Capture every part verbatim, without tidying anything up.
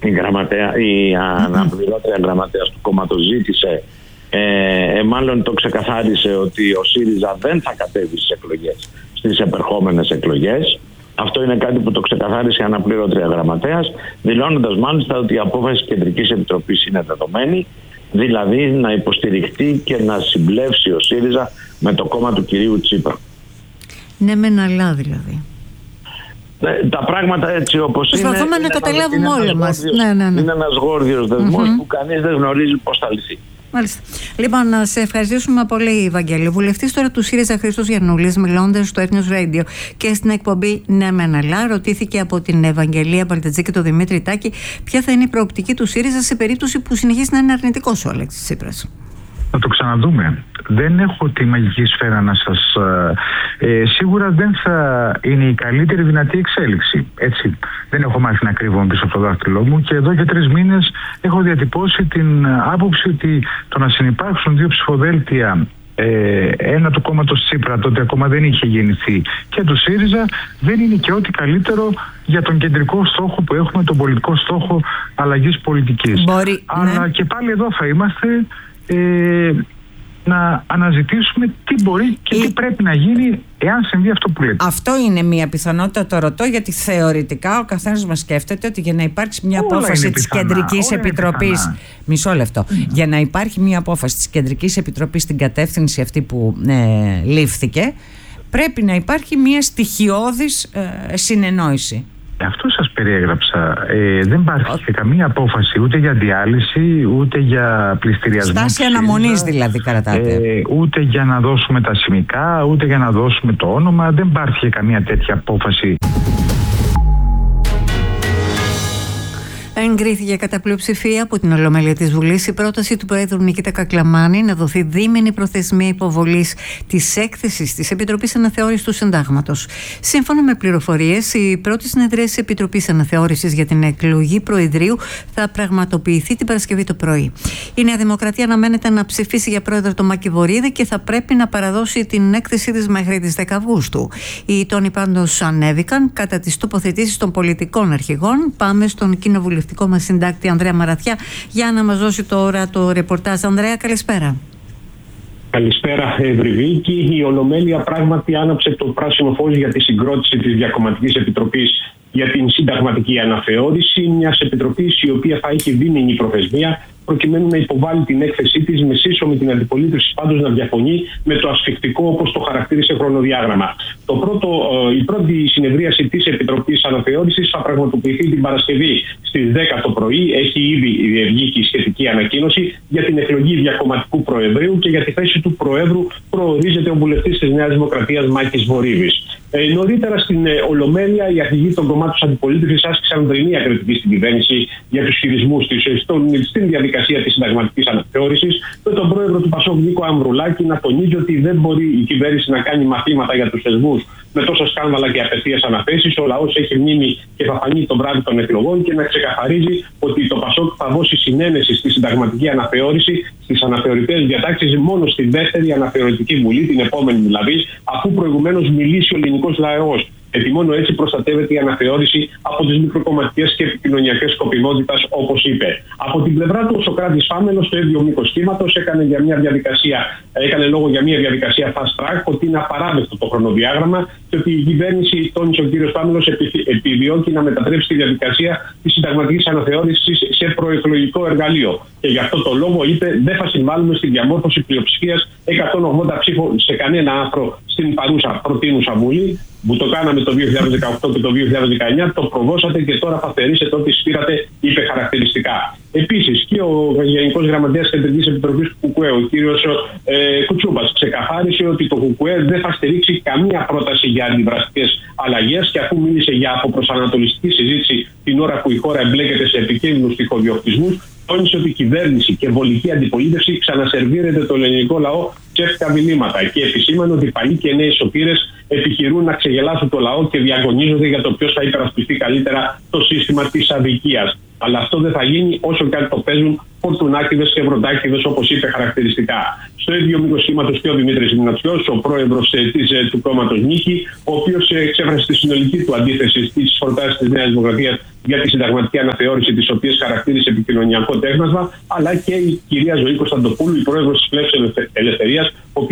η, γραμματέα, η αναπληρώτρια γραμματέας του κόμματος ζήτησε, ε, ε, μάλλον το ξεκαθάρισε ότι ο ΣΥΡΙΖΑ δεν θα κατέβει στις εκλογές, στις επερχόμενες εκλογές. Αυτό είναι κάτι που το ξεκαθάρισε η αναπληρώτρια γραμματέας, δηλώνοντας μάλιστα ότι η απόφαση της Κεντρικής Επιτροπής είναι δεδομένη, δηλαδή να υποστηριχτεί και να συμπλέψει ο ΣΥΡΙΖΑ με το κόμμα του κυρίου Τσίπρα. Ναι, μεν αλλά δηλαδή. Τα πράγματα έτσι όπως είναι. Προσπαθούμε να καταλάβουμε όλοι μας. Ναι, ναι, ναι. Είναι ένας γόρδιος δεσμός mm-hmm. που κανείς δεν γνωρίζει πώς θα λυθεί. Μάλιστα. Λοιπόν, να σε ευχαριστήσουμε πολύ, Βαγγέλη. Βουλευτής τώρα του ΣΥΡΙΖΑ Χρήστος Γιαννούλης, μιλώντας στο Έθνος Radio και στην εκπομπή Ναι Μεν Αλλά, ρωτήθηκε από την Ευαγγελία Μπαλτετζή και τον Δημήτρη Τάκη ποια θα είναι η προοπτική του ΣΥΡΙΖΑ σε περίπτωση που συνεχίσει να είναι αρνητικός ο Αλέξης Τσίπρας. Θα το ξαναδούμε. Δεν έχω τη μαγική σφαίρα να σας... Ε, σίγουρα δεν θα είναι η καλύτερη δυνατή εξέλιξη. Έτσι. Δεν έχω μάθει να κρύβω πίσω από το δάχτυλό μου και εδώ και τρεις μήνες έχω διατυπώσει την άποψη ότι το να συνυπάρξουν δύο ψηφοδέλτια, ε, ένα του κόμματος Τσίπρα, τότε ακόμα δεν είχε γεννηθεί, και του ΣΥΡΙΖΑ, δεν είναι και ό,τι καλύτερο για τον κεντρικό στόχο που έχουμε, τον πολιτικό στόχο αλλαγής πολιτικής. Μπορεί, Αλλά ναι. Και πάλι εδώ θα είμαστε... Ε, να αναζητήσουμε τι μπορεί και η... τι πρέπει να γίνει εάν συμβεί αυτό που λέτε. Αυτό είναι μια πιθανότητα, το ρωτώ, γιατί θεωρητικά ο καθένας μας σκέφτεται ότι για να υπάρξει μια όλα απόφαση της Κεντρικής Επιτροπής. Μισό λεπτό. Mm. Για να υπάρχει μια απόφαση της Κεντρικής Επιτροπής στην κατεύθυνση αυτή που ε, λήφθηκε, πρέπει να υπάρχει μια στοιχειώδης ε, συνεννόηση. Αυτό σας περιέγραψα. Ε, δεν υπάρχει καμία απόφαση ούτε για διάλυση, ούτε για πληστηριασμό. Στάση αναμονής δηλαδή κρατάτε. Ε, ούτε για να δώσουμε τα σημικά, ούτε για να δώσουμε το όνομα. Δεν υπάρχει καμία τέτοια απόφαση. Εγκρίθηκε κατά πλειοψηφία από την Ολομέλεια της Βουλής η πρόταση του Προέδρου Νικήτα Κακλαμάνη να δοθεί δίμηνη προθεσμία υποβολής της έκθεσης της Επιτροπής Αναθεώρησης του Συντάγματος. Σύμφωνα με πληροφορίες, η πρώτη συνεδρία της Επιτροπής Αναθεώρησης για την εκλογή Προεδρείου θα πραγματοποιηθεί την Παρασκευή το πρωί. Η Νέα Δημοκρατία αναμένεται να ψηφίσει για πρόεδρο τον Μάκη Βορίδη και θα πρέπει να παραδώσει την έκθεσή της μέχρι τις δέκα Αυγούστου. Οι τόνοι πάντως ανέβηκαν κατά τις τοποθετήσεις των πολιτικών αρχηγών. Πάμε στον κοινοβουλευτικό μας συντάκτη Ανδρέα Μαραθιά για να μας δώσει τώρα το ρεπορτάζ. Ανδρέα, καλησπέρα. Καλησπέρα, Ευρυβίκη. Η Ολομέλεια πράγματι άναψε το πράσινο φως για τη συγκρότηση της Διακομματικής Επιτροπής για την συνταγματική αναθεώρηση, μιας επιτροπής η οποία θα έχει δίμηνη προθεσμία προκειμένου να υποβάλει την έκθεσή της με σύσσωμη την αντιπολίτευση πάντως να διαφωνεί με το ασφικτικό, όπως το χαρακτήρισε, χρονοδιάγραμμα. Το πρώτο, η πρώτη συνεδρίαση της Επιτροπής Αναθεώρησης θα πραγματοποιηθεί την Παρασκευή στις δέκα το πρωί. Έχει ήδη βγει η σχετική ανακοίνωση για την εκλογή διακομματικού προεδρείου και για τη θέση του Προέδρου προορίζεται ο βουλευτής της Νέας Δημοκρατίας Μάκης Βορίδης. Ε, νωρίτερα στην ε, Ολομέλεια, οι αρχηγοί των κομμάτων της αντιπολίτευσης άσκησαν δρυμία κριτική στην κυβέρνηση για τους χειρισμούς της ε, στην διαδικασία της συνταγματικής αναθεώρησης, με τον πρόεδρο του Πασόκ Νίκο Αμβρουλάκη να τονίζει ότι δεν μπορεί η κυβέρνηση να κάνει μαθήματα για τους θεσμούς με τόσα σκάνδαλα και απευθείας αναθέσεις. Ο λαός έχει μνήμη και θα φανεί το βράδυ των εκλογών, και να ξεκαθαρίζει ότι το Πασόκ θα δώσει συνένεση στη συνταγματική αναθεώρηση, στις αναθεωρητές διατάξεις, μόνο στη δεύτερη αναθεωρητική βουλή, την επόμενη δηλαδή, αφού προηγουμένως μιλήσει ο ελληνικός λαός. Γιατί μόνο έτσι προστατεύεται η αναθεώρηση από τις μικροκομματικές και επικοινωνιακές σκοπιμότητας, όπως είπε. Από την πλευρά του, ο Σωκράτης Φάμελος, στο ίδιο μήκος κύματος, έκανε, για μια διαδικασία, έκανε λόγο για μια διαδικασία fast track, ότι είναι απαράδεκτο το χρονοδιάγραμμα και ότι η κυβέρνηση, τόνισε ο κ. Φάμελος, επιδιώκει να μετατρέψει τη διαδικασία της συνταγματικής αναθεώρησης σε προεκλογικό εργαλείο. Και γι' αυτό το λόγο είπε: δεν θα συμβάλλουμε στη διαμόρφωση πλειοψηφίας εκατόν ογδόντα ψήφων σε κανένα άρθρο στην παρούσα προτείνουσα Βουλή, που το κάναμε το δύο χιλιάδες δεκαοκτώ και το δύο χιλιάδες δεκαεννιά, το προδώσατε και τώρα θα θερήσετε ό,τι σπήρατε, είπε χαρακτηριστικά. Επίσης, και ο Γενικός Γραμματέας Κεντρικής Επιτροπής του ΚΚΕ, ο κύριος ε, Κουτσούμπας, ξεκαθάρισε ότι το ΚΚΕ δεν θα στηρίξει καμία πρόταση για αντιδραστικές αλλαγές, και αφού μίλησε για αποπροσανατολιστική συζήτηση την ώρα που η χώρα εμπλέκεται σε επικίνδυνους τυχοδιοκτισμούς, τόνισε ότι η κυβέρνηση και βολική αντιπολίτευση ξανασερβίρεται το ελληνικό λαό ψεύτικα μηνύματα, και επισήμανε ότι παλιοί και νέοι σωτήρες επιχειρούν να ξεγελάσουν το λαό και διαγωνίζονται για το ποιος θα υπερασπιστεί καλύτερα το σύστημα της αδικίας. Αλλά αυτό δεν θα γίνει όσο και αν το παίζουν φορτουνάκηδες και βροντάκηδες, όπως είπε χαρακτηριστικά. Στο ίδιο μήκος κύματος και ο Δημήτρης Γνατσιός, ο πρόεδρος της, του κόμματος Νίκη, ο οποίος εξέφρασε τη συνολική του αντίθεση στις προτάσεις της Νέας Δημοκρατίας για τη συνταγματική αναθεώρηση, τις οποίες χαρακτήρισε επικοινωνιακό τέχνασμα, αλλά και η κυρία Ζωή Κωνσταντοπούλου, η πρόεδρος της Πλεύσης Ελευθερίας,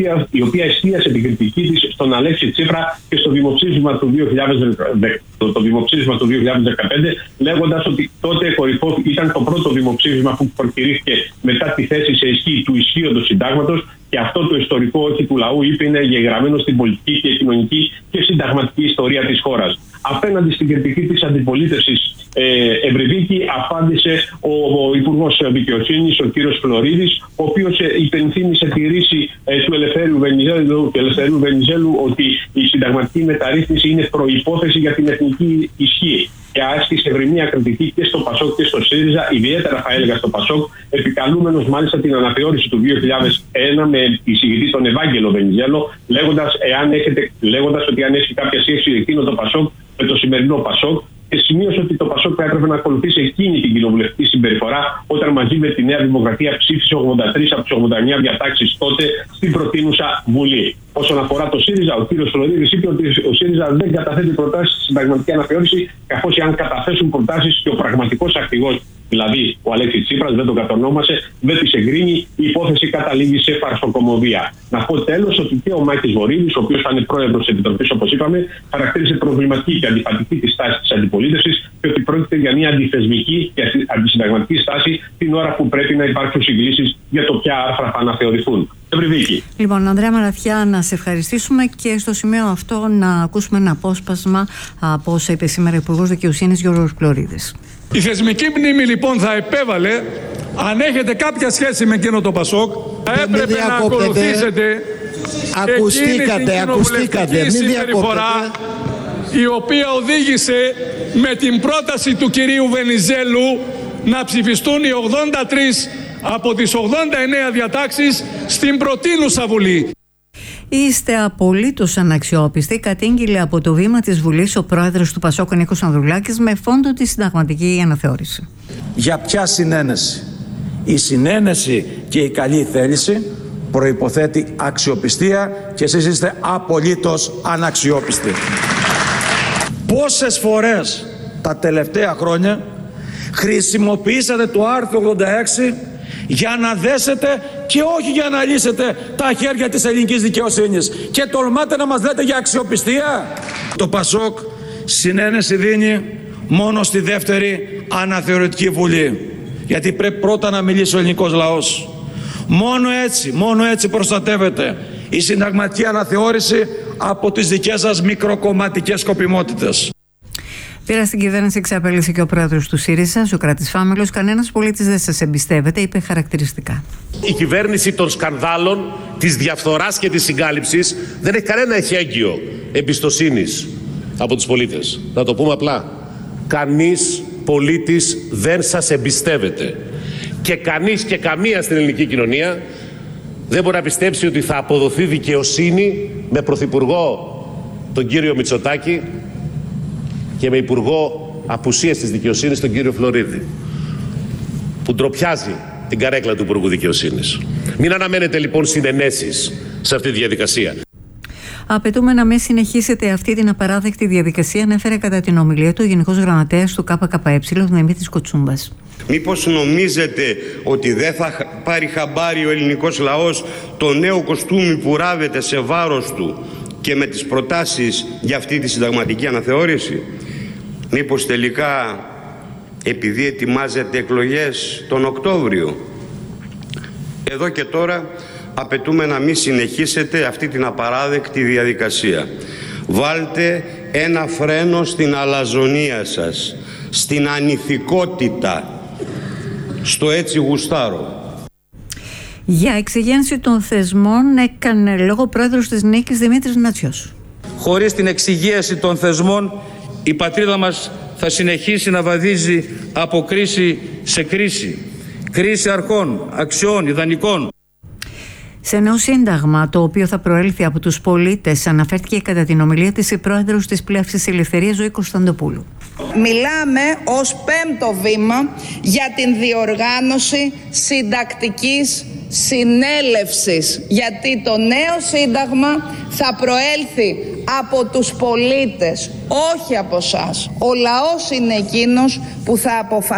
η οποία εστίασε την κριτική της στον Αλέξη Τσίπρα και στο δημοψήφισμα του δύο χιλιάδες δέκα, το, το δημοψήφισμα του δύο χιλιάδες δεκαπέντε, λέγοντας ότι τότε κορυφό ήταν το πρώτο δημοψήφισμα που προκηρύχθηκε μετά τη θέση σε ισχύ του ισχύοντος συντάγματος, και αυτό το ιστορικό όχι του λαού, είπε, είναι εγγεγραμμένο στην πολιτική και κοινωνική και συνταγματική ιστορία της χώρας. Απέναντι στην κριτική της αντιπολίτευσης ε, Ευρυδίκη, απάντησε ο, ο Υπουργός Δικαιοσύνης, ο κύριος Φλωρίδης, ο οποίος ε, υπενθύμησε τη ρίση ε, του Ελευθερίου Βενιζέλου, του Ελευθερίου Βενιζέλου ότι η συνταγματική μεταρρύθμιση είναι προϋπόθεση για την εθνική ισχύ. Και άσκησε ευρυμία κριτική και στο ΠΑΣΟΚ και στο ΣΥΡΙΖΑ, ιδιαίτερα θα έλεγα στο ΠΑΣΟΚ, επικαλούμενος μάλιστα την αναθεώρηση του δύο χιλιάδες ένα με εισηγητή τον Ευάγγελο Βενιζέλο, λέγοντας, εάν έχετε, λέγοντας ότι αν έχει κάποια σχέση εκείνο το ΠΑΣΟΚ με το σημερινό ΠΑΣΟΚ, και σημείωσε ότι το ΠΑΣΟΚ θα έπρεπε να ακολουθήσει εκείνη την κοινοβουλευτική συμπεριφορά όταν μαζί με τη Νέα Δημοκρατία ψήφισε ογδόντα τρεις από τις ογδόντα εννέα διατάξεις τότε στην προτείνουσα Βουλή. Όσον αφορά το ΣΥΡΙΖΑ, ο κ. Φλωρίδης είπε ότι ο ΣΥΡΙΖΑ δεν καταθέτει προτάσεις στη συνταγματική αναθεώρηση, καθώς αν καταθέσουν προτάσεις και ο πραγματικός αρχηγός, δηλαδή ο Αλέξης Τσίπρας, δεν τον κατονόμασε, δεν τις εγκρίνει, η υπόθεση καταλήγει σε φαρσοκομωδία. Να πω τέλος ότι και ο Μάκης Βορύδης, ο οποίος θα είναι πρόεδρος της Επιτροπής, όπως είπαμε, χαρακτήρισε προβληματική και αντιπατική τη στάση της αντιπολίτευσης και ότι πρόκειται για μια αντιθεσμική και αντισυνταγματική στάση την ώρα που πρέπει να υπάρξουν συγκλήσεις για το ποια άρθρα θα αναθεωρηθούν. Ευρυδίκη. Λοιπόν, Ανδρέα Μαραθιά, να σε ευχαριστήσουμε και στο σημείο αυτό να ακούσουμε ένα απόσπασμα από όσα είπε σήμερα ο Υπουργός Δικαιοσύνης Γιώργος Φλωρίδης. Η θεσμική μνήμη λοιπόν θα επέβαλε, αν έχετε κάποια σχέση με εκείνο το ΠΑΣΟΚ, θα έπρεπε να ακολουθήσετε ακουστήκατε, εκείνη την κοινοβουλευτική συμπεριφορά, η οποία οδήγησε με την πρόταση του κυρίου Βενιζέλου να ψηφιστούν οι ογδόντα τρεις από τις ογδόντα εννέα διατάξεις στην προτείνουσα Βουλή. Είστε απολύτως αναξιόπιστοι, κατήγγειλε από το βήμα της Βουλής ο πρόεδρος του ΠΑΣΟΚ Νίκος Ανδρουλάκης με φόντο τη συνταγματική αναθεώρηση. Για ποια συνένεση? Η συνένεση και η καλή θέληση προϋποθέτει αξιοπιστία και εσείς είστε απολύτως αναξιόπιστοι. Πόσες φορές τα τελευταία χρόνια χρησιμοποιήσατε το άρθρο ογδόντα έξι για να δέσετε και όχι για να λύσετε τα χέρια της ελληνικής δικαιοσύνης, και τολμάτε να μας λέτε για αξιοπιστία? Το ΠΑΣΟΚ συνένεση δίνει μόνο στη δεύτερη αναθεωρητική Βουλή, γιατί πρέπει πρώτα να μιλήσει ο ελληνικός λαός. Μόνο έτσι, μόνο έτσι προστατεύεται η συνταγματική αναθεώρηση από τις δικές σας μικροκομματικές σκοπιμότητες. Πήρα στην κυβέρνηση, εξαπέλυσε και ο πρόεδρος του ΣΥΡΙΖΑ, Σωκράτης Φάμελος. Κανένας πολίτης δεν σας εμπιστεύεται, είπε χαρακτηριστικά. Η κυβέρνηση των σκανδάλων, της διαφθοράς και της συγκάλυψης δεν έχει κανένα εχέγγυο εμπιστοσύνης από τους πολίτες. Να το πούμε απλά. Κανείς πολίτης δεν σας εμπιστεύεται. Και κανείς και καμία στην ελληνική κοινωνία δεν μπορεί να πιστέψει ότι θα αποδοθεί δικαιοσύνη με πρωθυπουργό τον κύριο Μητσοτάκη και με υπουργό απουσίας της δικαιοσύνης τον κύριο Φλωρίδη, που ντροπιάζει την καρέκλα του Υπουργού Δικαιοσύνης. Μην αναμένετε λοιπόν συνενέσεις σε αυτή τη διαδικασία. Απαιτούμε να μην συνεχίσετε αυτή την απαράδεκτη διαδικασία, ανέφερε κατά την ομιλία του ο Γενικός Γραμματέας του ΚΚΕ, Δημήτρης Κοτσούμπας. Μήπως νομίζετε ότι δεν θα πάρει χαμπάρι ο ελληνικός λαός το νέο κοστούμι που ράβεται σε βάρος του και με τις προτάσεις για αυτή τη συνταγματική αναθεώρηση? Μήπως τελικά επειδή ετοιμάζετε εκλογές τον Οκτώβριο? Εδώ και τώρα απαιτούμε να μην συνεχίσετε αυτή την απαράδεκτη διαδικασία. Βάλτε ένα φρένο στην αλαζονία σας, στην ανηθικότητα, στο έτσι γουστάρω. Για εξηγένση των θεσμών έκανε λόγο ο πρόεδρος της Νίκης, Δημήτρης Γνατσιός. Χωρίς την εξηγίαση των θεσμών, η πατρίδα μας θα συνεχίσει να βαδίζει από κρίση σε κρίση. Κρίση αρχών, αξιών, ιδανικών. Σε νέο σύνταγμα, το οποίο θα προέλθει από τους πολίτες, αναφέρθηκε κατά την ομιλία της η πρόεδρος της Πλεύσης Ελευθερίας, Ζωή Κωνσταντοπούλου. Μιλάμε ως πέμπτο βήμα για την διοργάνωση συντακτικής συνέλευσης, γιατί το νέο σύνταγμα θα προέλθει από τους πολίτες, όχι από εσάς. Ο λαός είναι εκείνος που θα αποφασίσει